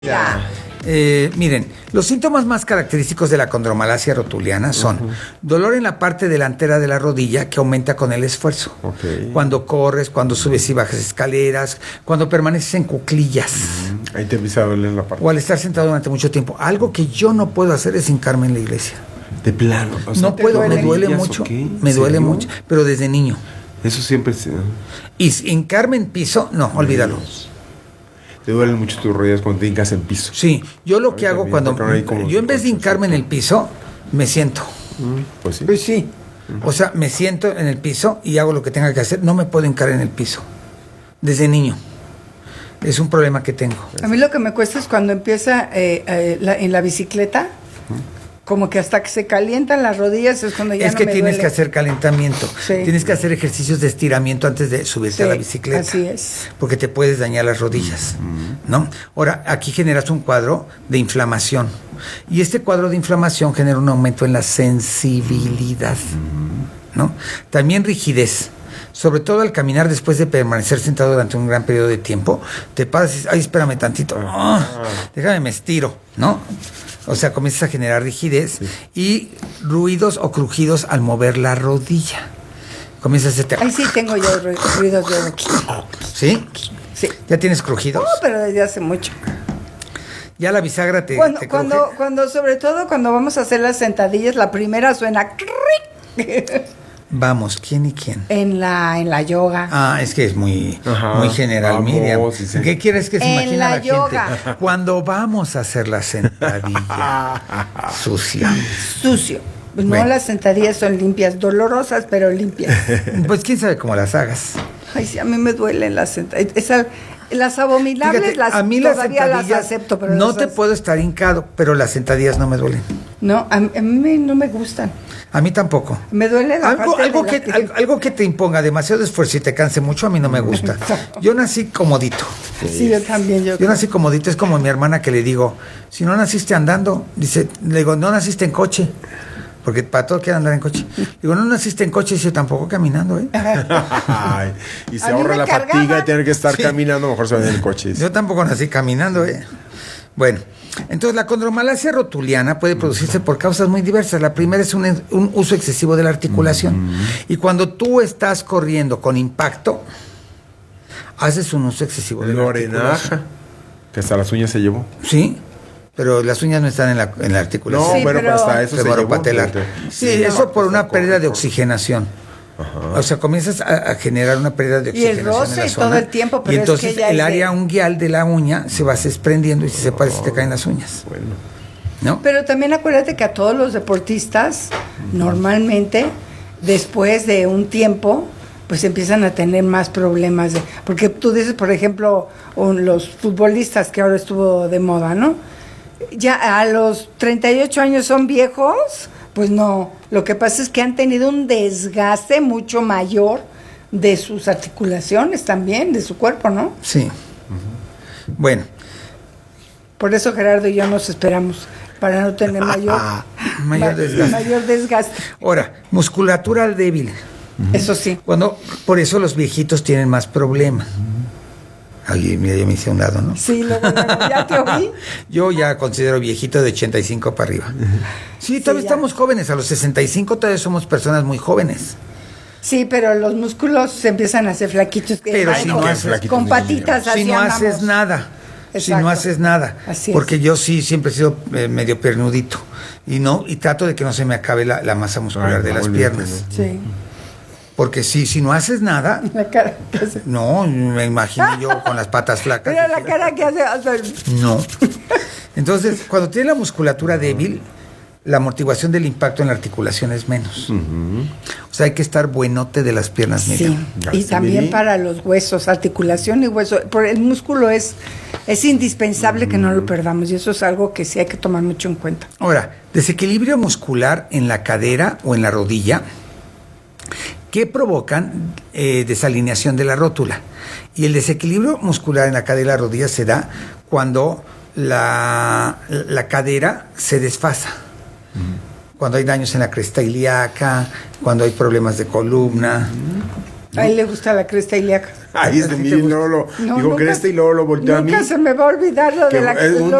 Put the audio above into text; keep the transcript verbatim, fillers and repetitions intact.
Ya. Eh, miren, los síntomas más característicos de la condromalacia rotuliana son uh-huh. dolor en la parte delantera de la rodilla que aumenta con el esfuerzo. Okay. Cuando corres, cuando subes y bajas escaleras, cuando permaneces en cuclillas. Uh-huh. Ahí te empieza a doler la parte. O al estar sentado durante mucho tiempo. Algo que yo no puedo hacer es hincarme en la iglesia. De plano. O sea, no puedo, duele me duele mucho. Me duele ¿Serio? mucho, pero desde niño. Eso siempre se... Y hincarme en piso, no, olvídalo. Te duelen mucho tus rodillas cuando te hincas en piso. Sí, yo lo que hago cuando... Yo en vez de hincarme en el piso, me siento. Mm, pues sí. Pues sí. Uh-huh. O sea, me siento en el piso y hago lo que tenga que hacer. No me puedo hincar en el piso. Desde niño. Es un problema que tengo. A mí lo que me cuesta es cuando empieza eh, eh, la, en la bicicleta, uh-huh. como que hasta que se calientan las rodillas es cuando ya es no que me tienes duele. que hacer calentamiento. Sí. Tienes que hacer ejercicios de estiramiento antes de subirte sí, a la bicicleta. Así es. Porque te puedes dañar las rodillas, uh-huh. ¿no? Ahora, aquí generas un cuadro de inflamación. Y este cuadro de inflamación genera un aumento en la sensibilidad, uh-huh. ¿no? También rigidez. Sobre todo al caminar después de permanecer sentado durante un gran periodo de tiempo, te paras y dices, ay, espérame tantito, oh, déjame me estiro, ¿no? O sea, comienzas a generar rigidez sí. y ruidos o crujidos al mover la rodilla. Comienzas a... Te... Ay, sí, tengo yo ruidos de... ¿Sí? Sí. ¿Ya tienes crujidos? No, pero desde hace mucho. Ya la bisagra te... Cuando, te cuando, cuando, sobre todo cuando vamos a hacer las sentadillas, la primera suena... Vamos, ¿quién y quién? En la, en la yoga. Ah, es que es muy, Ajá, muy general, vamos, Miriam. Sí, sí. ¿Qué quieres que se en imagine la, la yoga. gente? Cuando vamos a hacer la sentadilla sucia. Sucio. Pues bueno. No, las sentadillas son limpias, dolorosas, pero limpias. Pues quién sabe cómo las hagas. Ay, sí, a mí me duelen las sentadillas. Esa, las abominables, Fíjate, las, a mí todavía las las acepto, pero no las te as... puedo estar hincado, pero las sentadillas no me duelen. No, a, a mí no me gustan. A mí tampoco. Me duele la algo, parte algo de que la... algo, algo que te imponga demasiado esfuerzo y te canse mucho, a mí no me gusta. Yo nací comodito. Sí, yo también. Yo, yo nací comodito, es como mi hermana que le digo, si no naciste andando, dice, le digo, no naciste en coche. Porque para todo quiere andar en coche. Digo, no naciste en coche, dice, tampoco caminando, ¿eh? Ay, y se ahorra la cargaba. fatiga de tener que estar sí. caminando, mejor se va en el coche. Dice. Yo tampoco nací caminando, ¿eh? Bueno, entonces la condromalacia rotuliana puede producirse por causas muy diversas. La primera es un, un uso excesivo de la articulación. Uh-huh. Y cuando tú estás corriendo con impacto, haces un uso excesivo de Lorenaja, la articulación. Que hasta las uñas se llevó. Sí. Pero las uñas no están en la, en la articulación. No, sí, pero, pero hasta eso se llevó. Patelar. Sí, sí, eso no, por una pérdida de oxigenación. Ajá. O sea, comienzas a, a generar una pérdida de oxigenación. Y el roce en la zona, todo el tiempo, pero y entonces es que ya el es área de... unguial de la uña se va desprendiendo y si se parece te caen las uñas. Bueno. ¿No? Pero también acuérdate que a todos los deportistas, uh-huh. normalmente, después de un tiempo, pues empiezan a tener más problemas. De, porque tú dices, por ejemplo, un, los futbolistas que ahora estuvo de moda, ¿no? Ya a los treinta y ocho años son viejos, pues no. Lo que pasa es que han tenido un desgaste mucho mayor de sus articulaciones también, de su cuerpo, ¿no? Sí. Uh-huh. Bueno. Por eso Gerardo y yo nos esperamos, para no tener mayor, mayor, desgaste. mayor desgaste. Ahora, musculatura débil. Uh-huh. Eso sí. Cuando, por eso los viejitos tienen más problemas. Ay, mira, yo me hice a un lado, ¿no? Sí, luego, luego, ya te oí. Yo ya considero viejito de ochenta y cinco para arriba. Sí, todavía sí, estamos jóvenes. A los sesenta y cinco todavía somos personas muy jóvenes. Sí, pero los músculos se empiezan a hacer flaquitos. Pero ay, si con, no haces, con patitas así si no andamos. haces nada. Exacto. Si no haces nada. Así porque es. yo sí siempre he sido eh, medio pernudito. Y no y trato de que no se me acabe la, la masa muscular ay, de no, las piernas. Sí. Porque si, si no haces nada, la cara que hace. No, me imagino yo con las patas flacas. Pero la cara que hace, hace. No. Entonces, cuando tienes la musculatura débil, la amortiguación del impacto en la articulación es menos. Uh-huh. O sea, hay que estar buenote de las piernas. Sí, mira. Y también para los huesos, articulación y hueso. Por el músculo es, es indispensable uh-huh. que no lo perdamos y eso es algo que sí hay que tomar mucho en cuenta. Ahora, desequilibrio muscular en la cadera o en la rodilla que provocan eh, desalineación de la rótula. Y el desequilibrio muscular en la cadera y la rodilla se da cuando la, la cadera se desfasa. Uh-huh. Cuando hay daños en la cresta ilíaca, cuando hay problemas de columna. Uh-huh. A él le gusta la cresta ilíaca. Ahí es de ¿A ti mí, te gusta? luego lo No, digo nunca- Cresta y luego lo volteó a mí. Nunca se me va a olvidar lo Que de la, es un lo